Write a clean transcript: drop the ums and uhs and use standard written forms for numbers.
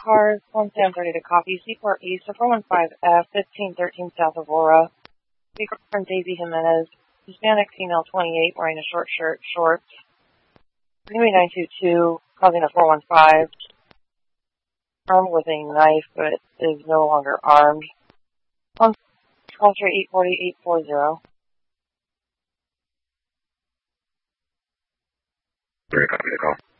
cars, 1730 to copy, Seaport East of 415F, 1513 South Aurora. Speaker from Daisy Jimenez, Hispanic female 28, wearing a short shirt, shorts. Enemy 922, causing a 415. Armed with a knife, but is no longer armed. On call straight 840, 840. Very copy the call.